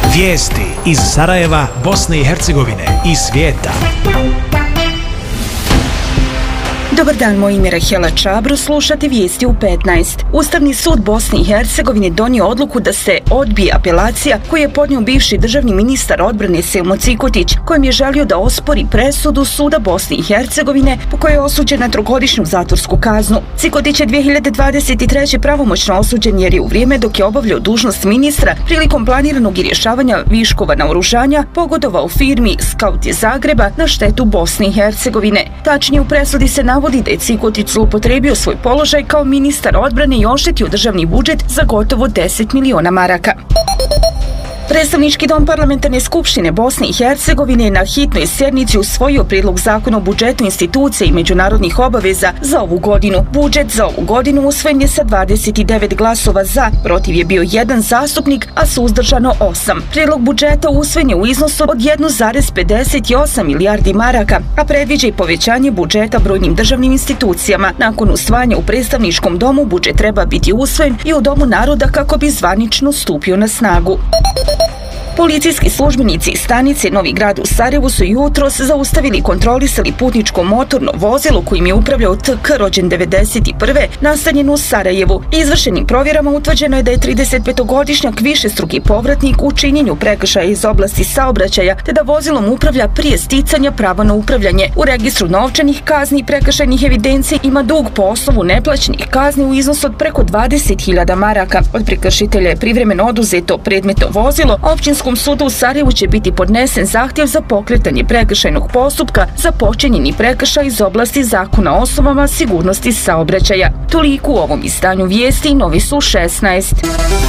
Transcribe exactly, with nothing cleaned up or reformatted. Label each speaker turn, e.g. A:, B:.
A: Vijesti iz Sarajeva, Bosne i Hercegovine i svijeta.
B: Dobar dan, moje ime je Rahela Čabro, slušate vijesti u petnaest. Ustavni sud Bosne i Hercegovine donio odluku da se odbije apelacija koju je podnio bivši državni ministar odbrane Selmo Cikotić, kojem je želio da ospori presudu suda Bosne i Hercegovine po kojoj je osuđen na trogodišnju zatvorsku kaznu. Cikotić je dvije hiljade dvadeset treće pravomoćno osuđen jer je u vrijeme dok je obavljao dužnost ministra prilikom planiranog i rješavanja viškova naoružanja pogodovao firmi Scout iz Zagreba na štetu Bosne i Hercegovine. Tačnije, u presudi se navodi da je Cikotić zloupotrijebio svoj položaj kao ministar odbrane i oštetio državni budžet za gotovo deset miliona maraka. Predstavnički dom Parlamentarne skupštine Bosne i Hercegovine na hitnoj sjednici usvojio prijedlog zakona o budžetu institucija i međunarodnih obaveza za ovu godinu. Budžet za ovu godinu usvojen je sa dvadeset devet glasova za, protiv je bio jedan zastupnik, a suzdržano osam. Prijedlog budžeta usvojen je u iznosu od jedan zarez pedeset osam milijardi maraka, a predviđa i povećanje budžeta brojnim državnim institucijama. Nakon usvajanja u predstavničkom domu, budžet treba biti usvojen i u Domu naroda kako bi zvanično stupio na snagu. Policijski službenici iz stanice Novi Grad u Sarajevu su jutros zaustavili i kontrolisali putničko motorno vozilo kojim je upravljao T K rođen devedeset prve nastanjen u Sarajevu. Izvršenim provjerama utvrđeno je da je tridesetpetogodišnjak višestruki povratnik u činjenju prekršaja iz oblasti saobraćaja, te da vozilom upravlja prije sticanja prava na upravljanje. U registru novčanih kazni i prekršajnih evidencija ima dug po osnovu neplaćenih kazni u iznosu od preko dvadeset hiljada maraka. Od prekršitelja je privremeno oduzeto predmetno vozilo, a Općinskom sudu u Sarajevu će biti podnesen zahtjev za pokretanje prekršajnog postupka za počinjeni prekršaj iz oblasti Zakona o osnovama sigurnosti saobraćaja. Toliko u ovom izdanju vijesti, novi su šesnaest.